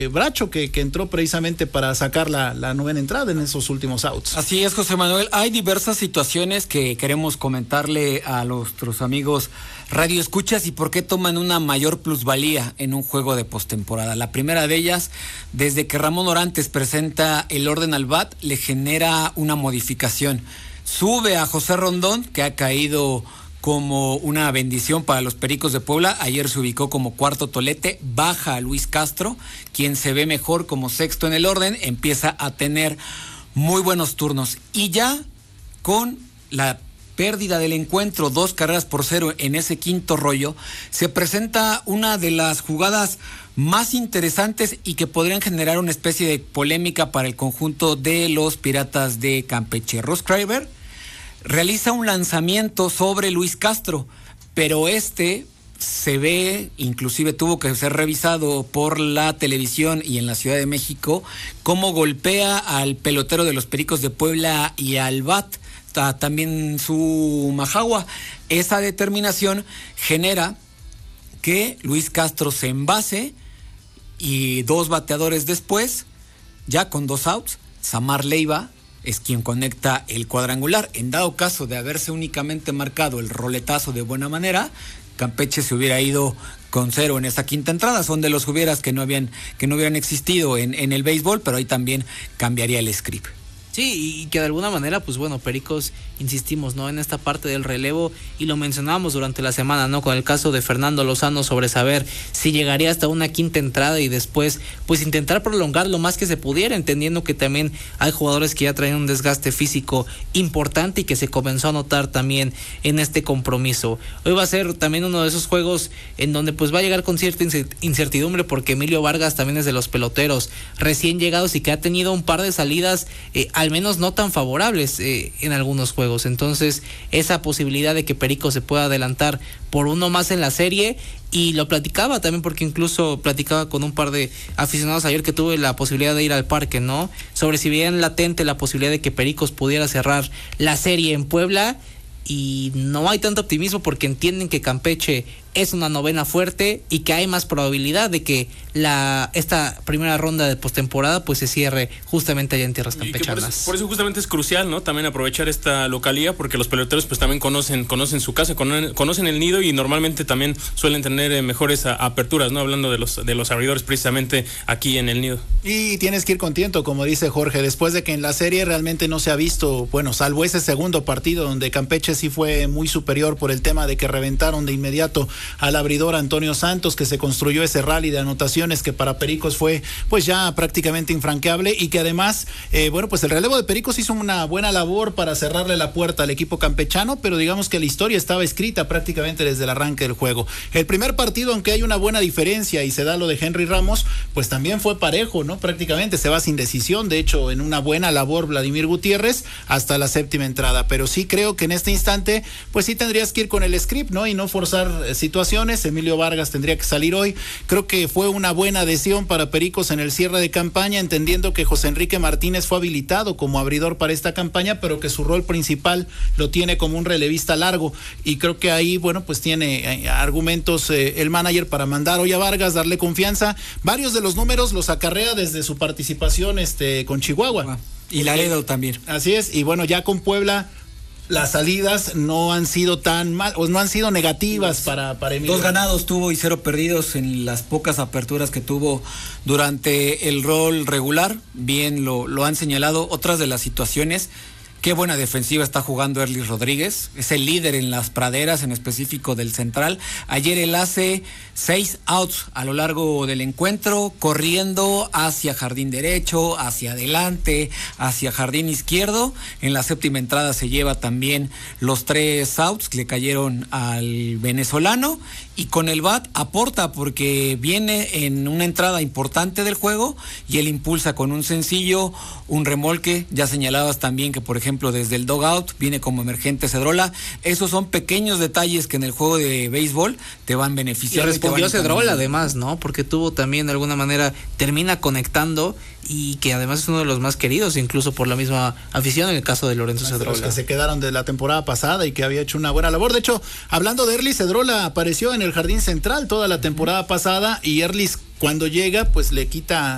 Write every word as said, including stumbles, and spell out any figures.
Bracho, que, que entró precisamente para sacar la, la novena entrada en esos últimos outs. Así es, José Manuel. Hay diversas situaciones que queremos comentarle a nuestros amigos Radio Escuchas y por qué toman una mayor plusvalía en un juego de postemporada. La primera de ellas, desde que Ramón Orantes presenta el orden al bat, le genera una modificación. Sube a José Rondón, que ha caído como una bendición para los Pericos de Puebla. Ayer se ubicó como cuarto tolete, baja a Luis Castro, quien se ve mejor como sexto en el orden, empieza a tener muy buenos turnos. Y ya con la pérdida del encuentro, dos carreras por cero en ese quinto rollo, se presenta una de las jugadas más interesantes y que podrían generar una especie de polémica para el conjunto de los Piratas de Campeche. Ross Craver realiza un lanzamiento sobre Luis Castro, pero este se ve, inclusive tuvo que ser revisado por la televisión y en la Ciudad de México, cómo golpea al pelotero de los Pericos de Puebla y al bat, también su majagua. Esa determinación genera que Luis Castro se envase y dos bateadores después, ya con dos outs, Samar Leiva es quien conecta el cuadrangular. En dado caso de haberse únicamente marcado el roletazo de buena manera, Campeche se hubiera ido con cero en esa quinta entrada. Son de los hubieras que no habían, que no hubieran existido en, en el béisbol, pero ahí también cambiaría el script. Sí, y que de alguna manera, pues bueno, Pericos, insistimos, ¿no? En esta parte del relevo, y lo mencionábamos durante la semana, ¿no? Con el caso de Fernando Lozano sobre saber si llegaría hasta una quinta entrada y después, pues intentar prolongar lo más que se pudiera, entendiendo que también hay jugadores que ya traen un desgaste físico importante y que se comenzó a notar también en este compromiso. Hoy va a ser también uno de esos juegos en donde pues va a llegar con cierta incertidumbre, porque Emilio Vargas también es de los peloteros recién llegados y que ha tenido un par de salidas eh, al menos no tan favorables eh, en algunos juegos. Entonces esa posibilidad de que Perico se pueda adelantar por uno más en la serie, y lo platicaba también porque incluso platicaba con un par de aficionados ayer que tuve la posibilidad de ir al parque, ¿no? Sobre si veían latente la posibilidad de que Pericos pudiera cerrar la serie en Puebla, y no hay tanto optimismo porque entienden que Campeche es una novena fuerte y que hay más probabilidad de que la esta primera ronda de postemporada pues se cierre justamente allá en tierras campechanas. Por eso, por eso justamente es crucial, ¿no? También aprovechar esta localía, porque los peloteros pues también conocen conocen su casa, conocen, conocen el nido, y normalmente también suelen tener eh, mejores a, aperturas, ¿no? Hablando de los de los abridores precisamente aquí en el nido. Y tienes que ir contento, como dice Jorge, después de que en la serie realmente no se ha visto, bueno, salvo ese segundo partido donde Campeche sí fue muy superior por el tema de que reventaron de inmediato al abridor Antonio Santos, que se construyó ese rally de anotaciones que para Pericos fue pues ya prácticamente infranqueable, y que además eh, bueno, pues el relevo de Pericos hizo una buena labor para cerrarle la puerta al equipo campechano, pero digamos que la historia estaba escrita prácticamente desde el arranque del juego. El primer partido, aunque hay una buena diferencia y se da lo de Henry Ramos, pues también fue parejo, ¿no? Prácticamente se va sin decisión, de hecho en una buena labor Vladimir Gutiérrez hasta la séptima entrada, pero sí creo que en este instante pues sí tendrías que ir con el script, ¿no? Y no forzar eh, situaciones. Emilio Vargas tendría que salir hoy. Creo que fue una buena adhesión para Pericos en el cierre de campaña, entendiendo que José Enrique Martínez fue habilitado como abridor para esta campaña, pero que su rol principal lo tiene como un relevista largo, y creo que ahí, bueno, pues tiene eh, argumentos eh, el manager para mandar hoy a Vargas, darle confianza. Varios de los números los acarrea desde su participación este con Chihuahua. Y Laredo también. Así es, y bueno, ya con Puebla las salidas no han sido tan mal, o no han sido negativas sí. para, para Emilio. Dos ganados tuvo y cero perdidos en las pocas aperturas que tuvo durante el rol regular. Bien lo, lo han señalado. Otras de las situaciones, qué buena defensiva está jugando Erlis Rodríguez, es el líder en las praderas, en específico del central. Ayer él hace seis outs a lo largo del encuentro, corriendo hacia jardín derecho, hacia adelante, hacia jardín izquierdo. En la séptima entrada se lleva también los tres outs que le cayeron al venezolano, y con el bat aporta porque viene en una entrada importante del juego y él impulsa con un sencillo, un remolque. Ya señalabas también que por ejemplo desde el dugout viene como emergente Cedrola. Esos son pequeños detalles que en el juego de béisbol te van beneficiando. Y respondió Cedrola además, ¿no? Porque tuvo también de alguna manera, termina conectando, y que además es uno de los más queridos incluso por la misma afición en el caso de Lorenzo Cedrola. Los que se quedaron de la temporada pasada y que había hecho una buena labor. De hecho, hablando de Erlis, Cedrola apareció en el jardín central toda la temporada pasada, y Erlis cuando llega pues le quita